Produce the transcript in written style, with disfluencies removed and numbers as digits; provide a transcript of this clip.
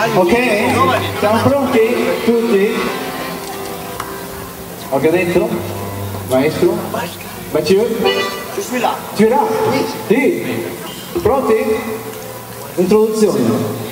Ok? Siamo pronti? Tutti? Ok, detto? Maestro? Mathieu? Je suis là. Tu es là? Sì. Pronti? Introduzione.